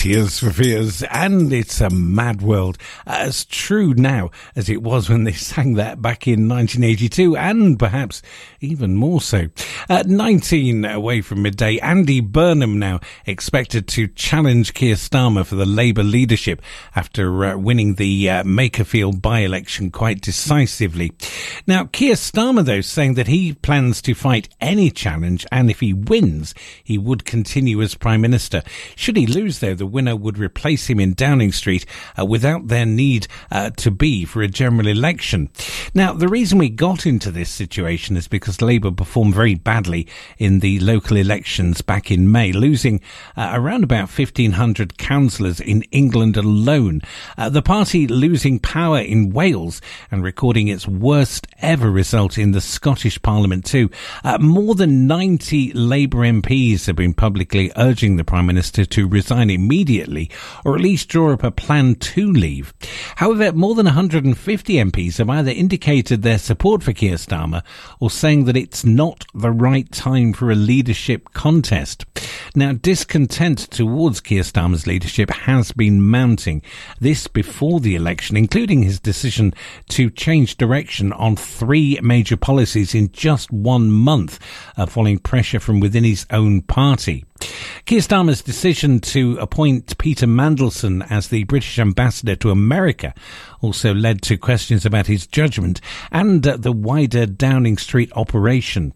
Tears for Fears, and it's a mad world, as true now as it was when they sang that back in 1982, and perhaps even more so. At 19 away from midday, Andy Burnham now expected to challenge Keir Starmer for the Labour leadership after winning the Makerfield by-election quite decisively. Now, Keir Starmer, though, saying that he plans to fight any challenge, and if he wins, he would continue as Prime Minister. Should he lose, though, the winner would replace him in Downing Street without their need to be for a general election. Now, the reason we got into this situation is because Labour performed very badly in the local elections back in May, losing around about 1,500 councillors in England alone. The party losing power in Wales and recording its worst ever result in the Scottish Parliament too. More than 90 Labour MPs have been publicly urging the Prime Minister to resign immediately, or at least draw up a plan to leave. However, more than 150 MPs have either indicated their support for Keir Starmer or saying that it's not the right time for a leadership contest. Now, discontent towards Keir Starmer's leadership has been mounting. This before the election, including his decision to change direction on 3 major policies in just 1 month, following pressure from within his own party. Keir Starmer's decision to appoint Peter Mandelson as the British ambassador to America also led to questions about his judgment and the wider Downing Street operation.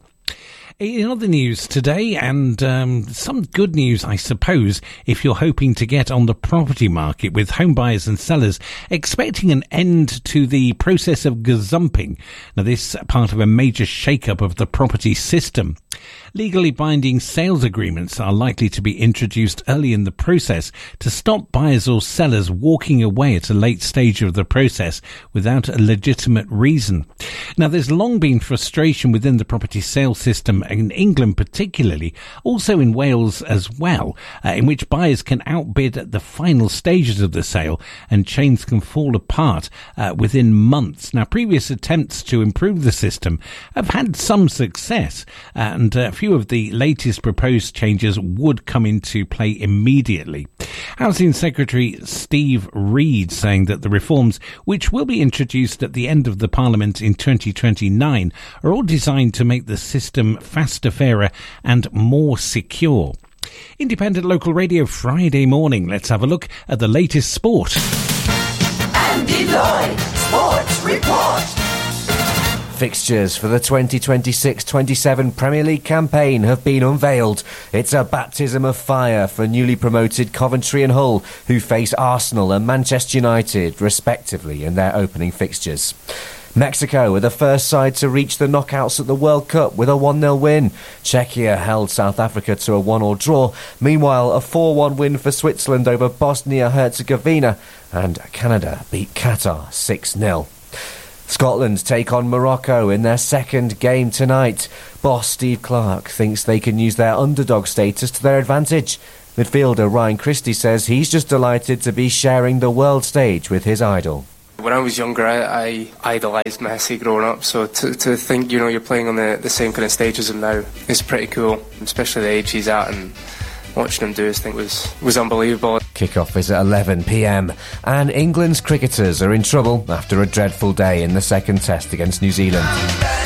In other news today, and some good news, I suppose, if you're hoping to get on the property market, with home buyers and sellers expecting an end to the process of gazumping. Now, this part of a major shake-up of the property system. Legally binding sales agreements are likely to be introduced early in the process to stop buyers or sellers walking away at a late stage of the process without a legitimate reason. Now, there's long been frustration within the property sales system in England particularly, also in Wales as well, in which buyers can outbid at the final stages of the sale and chains can fall apart within months. Now, previous attempts to improve the system have had some success, and a few of the latest proposed changes would come into play immediately. Housing Secretary Steve Reed saying that the reforms, which will be introduced at the end of the Parliament in 2029, are all designed to make the system faster, fairer and more secure. Independent Local Radio Friday morning. Let's have a look at the latest sport. Andy Lloyd, Sports Report. Fixtures for the 2026-27 Premier League campaign have been unveiled. It's a baptism of fire for newly promoted Coventry and Hull, who face Arsenal and Manchester United, respectively, in their opening fixtures. Mexico were the first side to reach the knockouts at the World Cup with a 1-0 win. Czechia held South Africa to a 1-1 draw. Meanwhile, a 4-1 win for Switzerland over Bosnia-Herzegovina, and Canada beat Qatar 6-0. Scotland take on Morocco in their second game tonight. Boss Steve Clarke thinks they can use their underdog status to their advantage. Midfielder Ryan Christie says he's just delighted to be sharing the world stage with his idol. When I was younger, I idolised Messi growing up, so to think, you're playing on the same kind of stage as him now is pretty cool, especially the age he's at, and watching him do his thing was unbelievable. Kick-off is at 11 p.m, and England's cricketers are in trouble after a dreadful day in the second test against New Zealand.